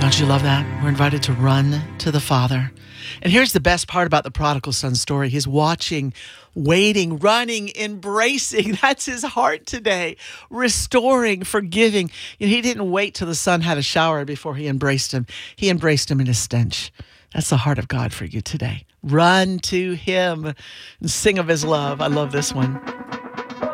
Don't you love that? We're invited to run to the Father. And here's the best part about the prodigal son story. He's watching, waiting, running, embracing. That's his heart today. Restoring, forgiving. He didn't wait till the son had a shower before he embraced him. He embraced him in his stench. That's the heart of God for you today. Run to him and sing of his love. I love this one.